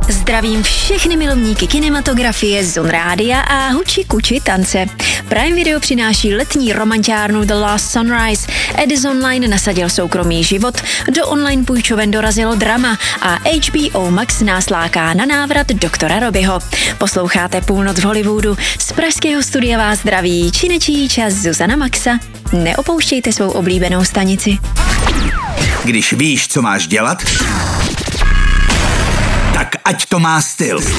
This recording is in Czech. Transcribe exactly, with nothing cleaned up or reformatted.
Zdravím všechny milovníky kinematografie, Zone Rádia a huči kuči tance. Prime Video přináší letní romantiárnu The Last Sunrise. Edison Line nasadil soukromý život, do online půjčoven dorazilo drama a H B O Max nás láká na návrat doktora Robyho. Posloucháte Půlnoc v Hollywoodu. Z pražského studia vás zdraví činečíč a Zuzana Maxa. Neopouštějte svou oblíbenou stanici. Když víš, co máš dělat, tak ať to má styl.